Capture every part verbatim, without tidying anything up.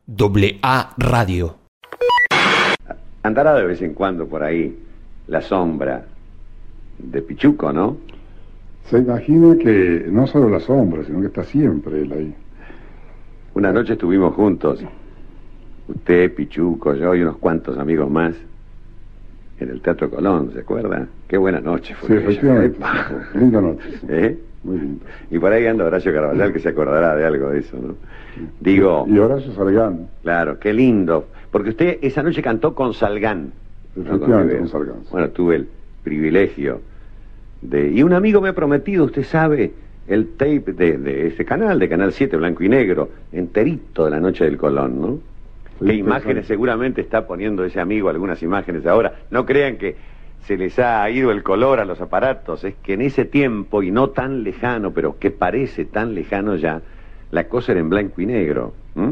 Doble A Radio. Andará de vez en cuando por ahí la sombra de Pichuco, ¿no? Se imagina que no solo la sombra, sino que está siempre él ahí. Una noche estuvimos juntos, usted, Pichuco, yo y unos cuantos amigos más, en el Teatro Colón, ¿se acuerda? Qué buena noche fue. Sí, efectivamente. Linda noche. Sí. ¿Eh? Muy linda. Y por ahí anda Horacio Carvajal, que se acordará de algo de eso, ¿no? Digo... Y Horacio Salgán. Claro, qué lindo. Porque usted esa noche cantó con Salgán. Efectivamente, ¿no? con Salgán. Bueno, tuve el privilegio de... Y un amigo me ha prometido, usted sabe, el tape de, de ese canal, de Canal siete, blanco y negro, enterito de la noche del Colón, ¿no? Sí, qué imágenes seguramente está poniendo ese amigo, algunas imágenes ahora. No crean que se les ha ido el color a los aparatos, es que en ese tiempo, y no tan lejano, pero que parece tan lejano ya, la cosa era en blanco y negro. ¿Mm?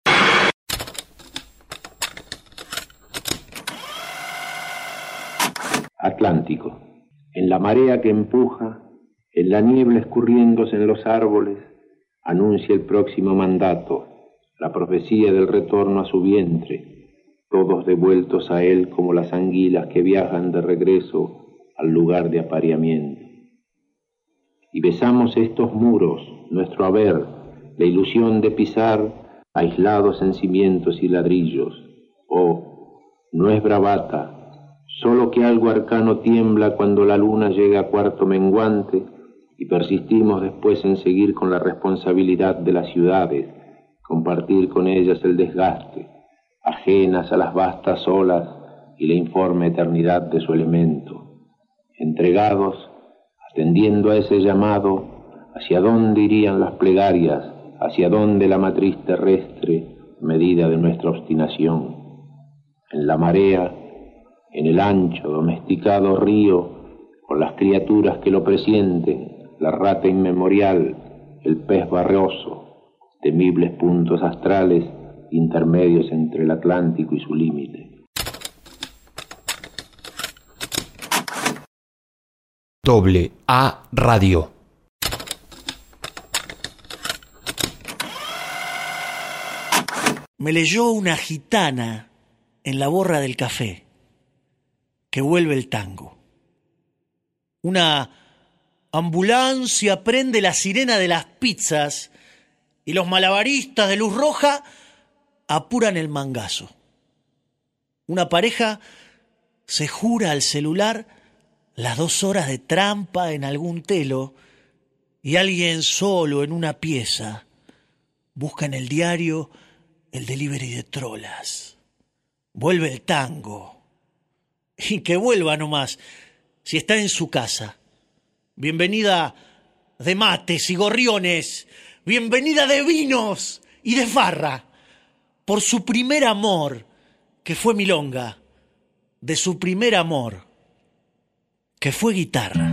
Atlántico. En la marea que empuja, en la niebla escurriéndose en los árboles, anuncia el próximo mandato, la profecía del retorno a su vientre, todos devueltos a él como las anguilas que viajan de regreso al lugar de apareamiento. Y besamos estos muros, nuestro haber, la ilusión de pisar, aislados en cimientos y ladrillos. Oh, no es bravata, solo que algo arcano tiembla cuando la luna llega a cuarto menguante y persistimos después en seguir con la responsabilidad de las ciudades, compartir con ellas el desgaste, ajenas a las vastas olas y la informe eternidad de su elemento, entregados, atendiendo a ese llamado, hacia dónde irían las plegarias, hacia dónde la matriz terrestre, medida de nuestra obstinación. En la marea, en el ancho, domesticado río, con las criaturas que lo presienten, la rata inmemorial, el pez barroso, temibles puntos astrales intermedios entre el Atlántico y su límite. Doble A Radio. Me leyó una gitana en la borra del café, que vuelve el tango. Una ambulancia prende la sirena de las pizzas y los malabaristas de luz roja apuran el mangazo. Una pareja se jura al celular las dos horas de trampa en algún telo y alguien solo en una pieza busca en el diario el delivery de trolas. Vuelve el tango. Y que vuelva nomás, si está en su casa. Bienvenida de mates y gorriones. Bienvenida de vinos y de farra. Por su primer amor, que fue milonga. De su primer amor, que fue guitarra.